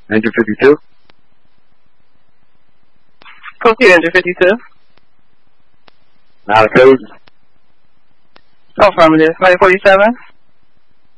Engine 52. Proceed, Engine 52. Now the code. Affirmative. 947.